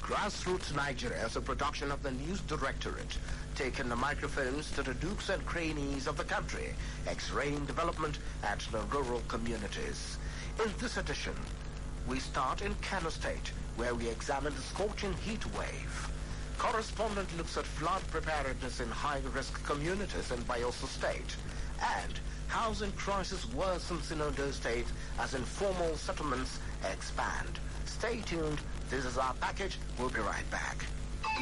Grassroots Nigeria is a production of the News Directorate, taking the microphones to the dukes and crannies of the country, X-raying development at the rural communities. In this edition, we start in Kano State, where we examine the scorching heat wave. Correspondent looks at flood preparedness in high-risk communities in Bayelsa State. And housing crisis worsens in Ondo State as informal settlements expand. Stay tuned. This is our package. We'll be right back.